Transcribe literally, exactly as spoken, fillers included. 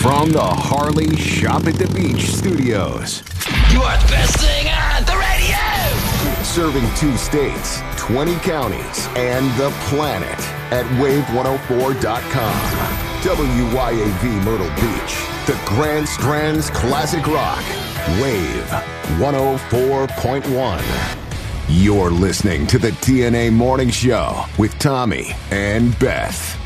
From the Harley Shop at the Beach studios. You are the best thing on the radio! Serving two states, twenty counties, and the planet at wave one oh four dot com. W Y A V Myrtle Beach, the Grand Strands Classic Rock. Wave one oh four point one. You're listening to the T N A Morning Show with Tommy and Beth.